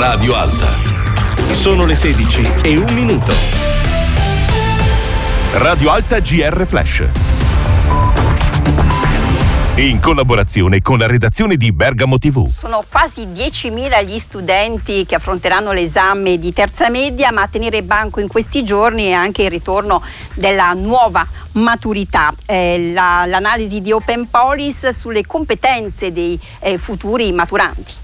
Radio Alta. Sono le 16:01. Radio Alta GR Flash. In collaborazione con la redazione di Bergamo TV. Sono quasi 10.000 gli studenti che affronteranno l'esame di terza media, ma a tenere banco in questi giorni è anche il ritorno della nuova maturità. L'analisi di Open Polis sulle competenze dei futuri maturanti.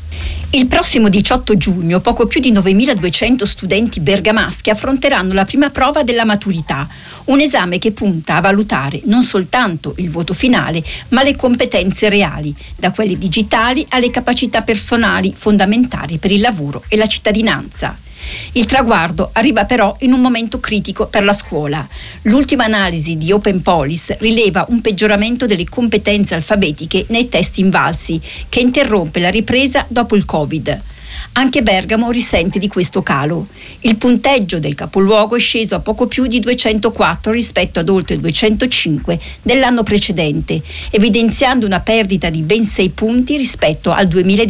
Il prossimo 18 giugno poco più di 9.200 studenti bergamaschi affronteranno la prima prova della maturità, un esame che punta a valutare non soltanto il voto finale, ma le competenze reali, da quelle digitali alle capacità personali fondamentali per il lavoro e la cittadinanza. Il traguardo arriva però in un momento critico per la scuola. L'ultima analisi di Open Polis rileva un peggioramento delle competenze alfabetiche nei test invalsi, che interrompe la ripresa dopo il Covid. Anche Bergamo risente di questo calo. Il punteggio del capoluogo è sceso a poco più di 204 rispetto ad oltre 205 dell'anno precedente, evidenziando una perdita di ben 6 punti rispetto al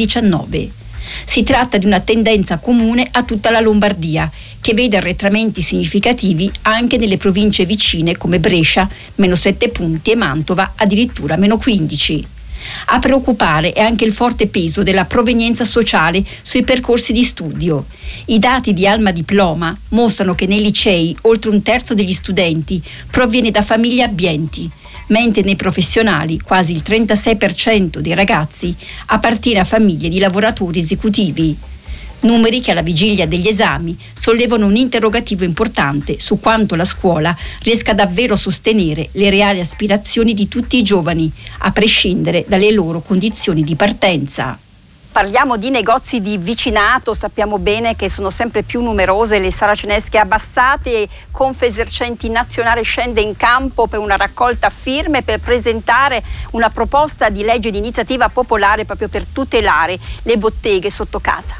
2019. Si tratta di una tendenza comune a tutta la Lombardia, che vede arretramenti significativi anche nelle province vicine come Brescia, meno 7 punti, e Mantova addirittura meno 15. A preoccupare è anche il forte peso della provenienza sociale sui percorsi di studio. I dati di Alma Diploma mostrano che nei licei oltre un terzo degli studenti proviene da famiglie abbienti, mentre nei professionali quasi il 36% dei ragazzi appartiene a famiglie di lavoratori esecutivi. Numeri che alla vigilia degli esami sollevano un interrogativo importante su quanto la scuola riesca davvero a sostenere le reali aspirazioni di tutti i giovani, a prescindere dalle loro condizioni di partenza. Parliamo di negozi di vicinato, sappiamo bene che sono sempre più numerose le saracinesche abbassate e Confesercenti Nazionale scende in campo per una raccolta firme per presentare una proposta di legge di iniziativa popolare proprio per tutelare le botteghe sotto casa.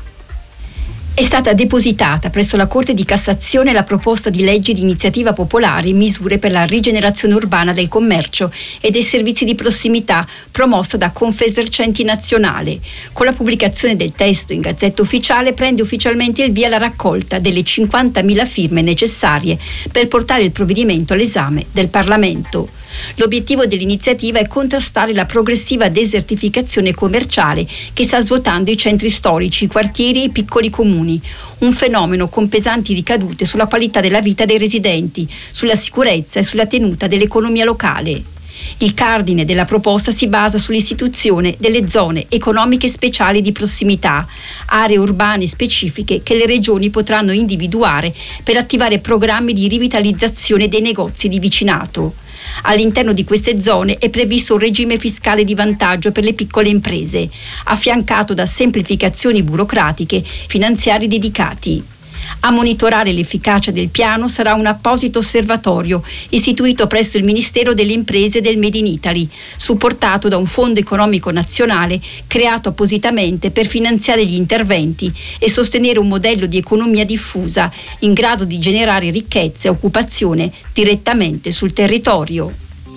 È stata depositata presso la Corte di Cassazione la proposta di legge di iniziativa popolare misure per la rigenerazione urbana del commercio e dei servizi di prossimità promossa da Confesercenti Nazionale. Con la pubblicazione del testo in Gazzetta Ufficiale prende ufficialmente il via la raccolta delle 50.000 firme necessarie per portare il provvedimento all'esame del Parlamento. L'obiettivo dell'iniziativa è contrastare la progressiva desertificazione commerciale che sta svuotando i centri storici, i quartieri e i piccoli comuni, un fenomeno con pesanti ricadute sulla qualità della vita dei residenti, sulla sicurezza e sulla tenuta dell'economia locale. Il cardine della proposta si basa sull'istituzione delle zone economiche speciali di prossimità, aree urbane specifiche che le regioni potranno individuare per attivare programmi di rivitalizzazione dei negozi di vicinato. All'interno di queste zone è previsto un regime fiscale di vantaggio per le piccole imprese, affiancato da semplificazioni burocratiche e finanziari dedicati. A monitorare l'efficacia del piano sarà un apposito osservatorio istituito presso il Ministero delle Imprese e del Made in Italy, supportato da un fondo economico nazionale creato appositamente per finanziare gli interventi e sostenere un modello di economia diffusa in grado di generare ricchezza e occupazione direttamente sul territorio.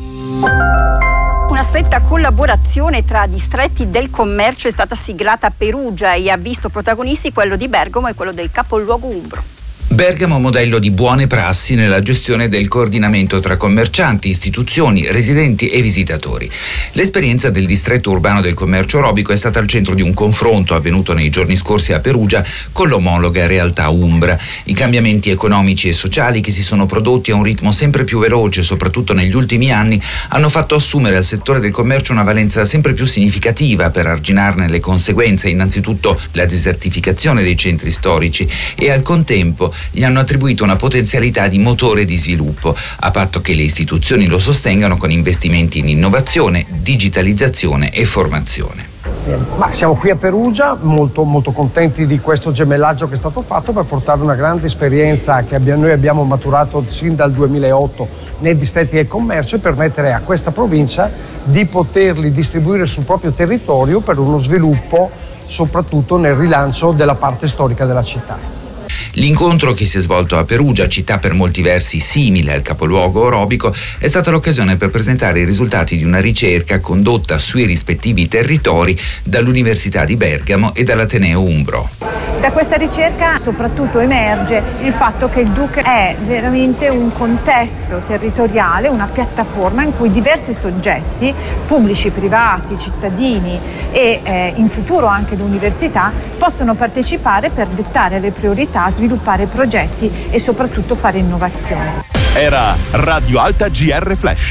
Una stretta collaborazione tra distretti del commercio è stata siglata a Perugia e ha visto protagonisti quello di Bergamo e quello del capoluogo umbro. Bergamo modello di buone prassi nella gestione del coordinamento tra commercianti, istituzioni, residenti e visitatori. L'esperienza del distretto urbano del commercio orobico è stata al centro di un confronto avvenuto nei giorni scorsi a Perugia con l'omologa realtà umbra. I cambiamenti economici e sociali che si sono prodotti a un ritmo sempre più veloce, soprattutto negli ultimi anni, hanno fatto assumere al settore del commercio una valenza sempre più significativa per arginarne le conseguenze, innanzitutto la desertificazione dei centri storici, e al contempo gli hanno attribuito una potenzialità di motore di sviluppo, a patto che le istituzioni lo sostengano con investimenti in innovazione, digitalizzazione e formazione. Ma siamo qui a Perugia, molto contenti di questo gemellaggio che è stato fatto per portare una grande esperienza che noi abbiamo maturato sin dal 2008 nei distretti del commercio e permettere a questa provincia di poterli distribuire sul proprio territorio per uno sviluppo soprattutto nel rilancio della parte storica della città. L'incontro che si è svolto a Perugia, città per molti versi simile al capoluogo orobico, è stata l'occasione per presentare i risultati di una ricerca condotta sui rispettivi territori dall'Università di Bergamo e dall'Ateneo Umbro. Da questa ricerca soprattutto emerge il fatto che il DUC è veramente un contesto territoriale, una piattaforma in cui diversi soggetti, pubblici, privati, cittadini e in futuro anche l'università, possono partecipare per dettare le priorità, sviluppare progetti e soprattutto fare innovazione. Era Radio Alta GR Flash.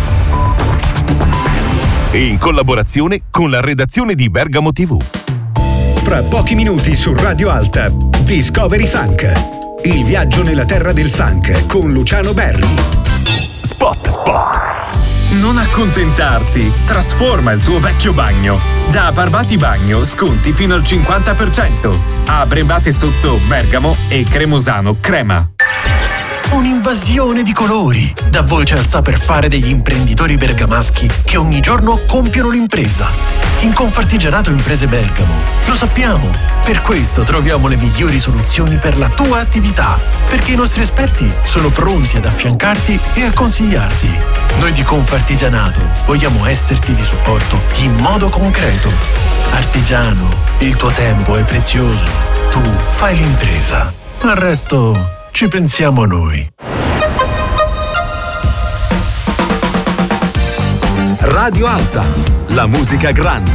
In collaborazione con la redazione di Bergamo TV. Fra pochi minuti su Radio Alta, Discovery Funk. Il viaggio nella terra del funk con Luciano Berri. Spot. Non accontentarti, trasforma il tuo vecchio bagno. Da Barbati Bagno sconti fino al 50%. A Brembate Sotto Bergamo e Cremosano Crema. Un'invasione di colori, da voce al saper fare degli imprenditori bergamaschi che ogni giorno compiono l'impresa. In Confartigianato Imprese Bergamo lo sappiamo, per questo troviamo le migliori soluzioni per la tua attività, perché i nostri esperti sono pronti ad affiancarti e a consigliarti. Noi di Confartigianato vogliamo esserti di supporto in modo concreto. Artigiano, il tuo tempo è prezioso, tu fai l'impresa, al resto ci pensiamo noi. Radio Alta, la musica grande.